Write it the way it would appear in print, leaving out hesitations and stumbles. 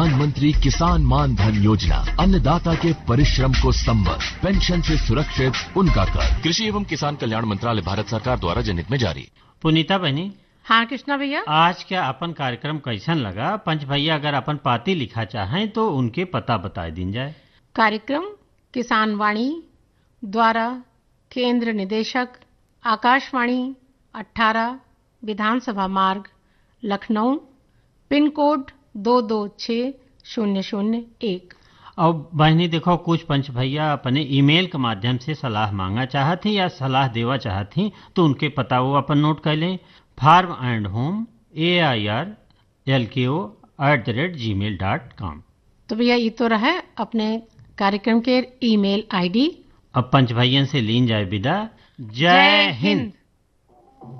प्रधानमंत्री किसान मान धन योजना अन्नदाता के परिश्रम को संबल, पेंशन से सुरक्षित उनका कर। कृषि एवं किसान कल्याण मंत्रालय, भारत सरकार द्वारा जनहित में जारी। पुनीता बहनी। हाँ कृष्णा भैया। आज क्या अपन कार्यक्रम कैसन लगा? पंच भैया अगर अपन पाती लिखा चाहें तो उनके पता बता दिन जाए। कार्यक्रम किसान वाणी द्वारा केंद्र निदेशक आकाशवाणी 18 विधानसभा मार्ग लखनऊ, पिन कोड 226001। और बहनी देखो, कुछ पंच भैया अपने ईमेल के माध्यम से सलाह मांगा चाहती या सलाह देवा चाहती तो उनके पता वो अपन नोट कर लें। Form and home AIRLKO@gmail.com। तो भैया ये तो रहा अपने कार्यक्रम के ईमेल आईडी। अब पंच भैया से लीन जाए विदा। जय हिंद।